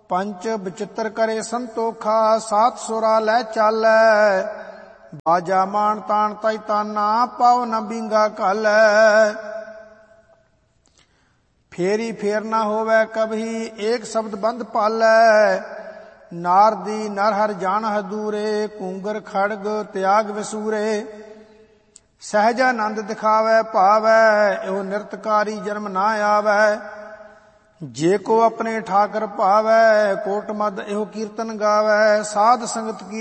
ਪੰਚ ਬਚਿੱਤਰ ਕਰੇ ਸੰਤੋਖਾ, ਸਾਤ ਸੁਰਾ ਲੈ ਚਾਲੈ, ਬਾਜਾ ਮਾਨ ਤਾਣ ਤੈ ਤਾਨਾ, ਪਾਉ ਨ ਬੀਂਗਾ ਘਾਲੈ। ਫੇਰੀ ਫੇਰ ਨਾ ਹੋਵੈ ਕਭੀ, ਏਕ ਸ਼ਬਦ ਬੰਧ ਪਾਲੈ, ਨਾਰਦੀ ਨਰ ਹਰ ਜਾਣ ਹਦੂਰੇ, ਘੂੰਗਰ ਖੜਗ ਤਿਆਗ ਵਿਸੂਰੇ। ਸਹਿਜਾਨੰਦ ਦਿਖਾਵੈ ਭਾਵੈ, ਇਹੋ ਨਿਰਤਕਾਰੀ ਜਨਮ ਨਾ ਆਵੈ। ਜੇ ਕੋ ਆਪਣੇ ਠਾਕਰ ਭਾਵੈ, ਕੋਟ ਮਦ ਇਹੋ ਕੀਰਤਨ ਗਾਵੈ। ਸਾਧ ਸੰਗਤ ਕੀ